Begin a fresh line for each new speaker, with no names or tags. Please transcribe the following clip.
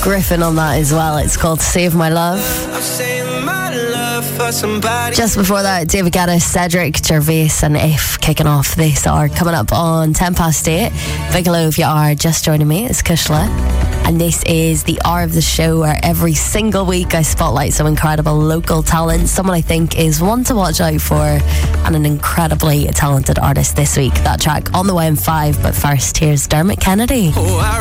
Griffin on that as well. It's called Save My Love. Just before that, David Guetta, Cedric Gervais and If kicking off this hour. Coming up on 8:10. Big hello if you are just joining me. It's Kushla. And this is the hour of the show where every single week I spotlight some incredible local talent, someone I think is one to watch out for, and an incredibly talented artist this week. That track on the way in 5, but first, here's Dermot Kennedy.
Oh, I